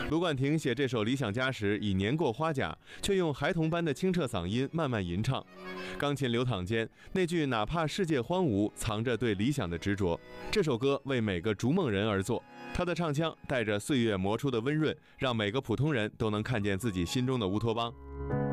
卢冠廷写这首《理想家》时已年过花甲，却用孩童般的清澈嗓音慢慢吟唱，钢琴流淌间，那句哪怕世界荒芜，藏着对理想的执着。这首歌为每个逐梦人而作，他的唱腔带着岁月磨出的温润，让每个普通人都能看见自己心中的乌托邦。